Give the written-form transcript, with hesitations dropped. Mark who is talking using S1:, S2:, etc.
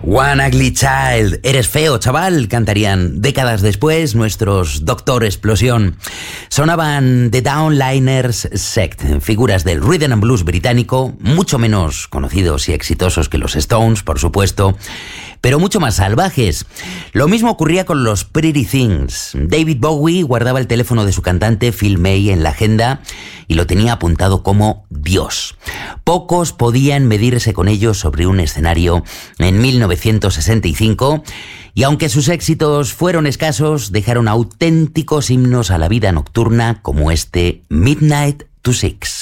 S1: One Ugly Child, eres feo, chaval, cantarían décadas después nuestros Doctor Explosión. Sonaban The Downliners Sect, figuras del rhythm and blues británico, mucho menos conocidos y exitosos que los Stones, por supuesto, pero mucho más salvajes. Lo mismo ocurría con los Pretty Things. David Bowie guardaba el teléfono de su cantante Phil May en la agenda y lo tenía apuntado como Dios. Pocos podían medirse con ellos sobre un escenario en 1965, y aunque sus éxitos fueron escasos, dejaron auténticos himnos a la vida nocturna como este Midnight to Six.